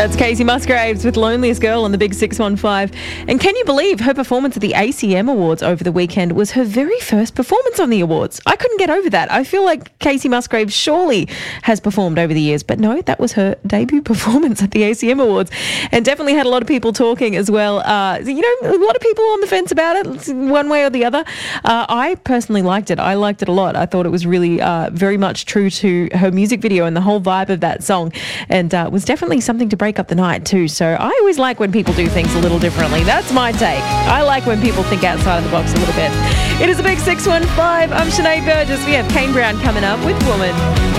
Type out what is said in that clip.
That's Casey Musgraves with Loneliest Girl on the Big 615. And can you believe her performance at the ACM Awards over the weekend was her very first performance on the awards? I couldn't get over that. I feel like Casey Musgraves surely has performed over the years, but no, that was her debut performance at the ACM Awards, and definitely had a lot of people talking as well. A lot of people on the fence about it, one way or the other. I personally liked it. I liked it a lot. I thought it was really very much true to her music video and the whole vibe of that song, and was definitely something to break up the night too. So I always like when people do things a little differently. That's my take. I like when people think outside of the box a little bit. It is a Big 615. I'm Sinead Burgess. We have Kane Brown coming up with Woman.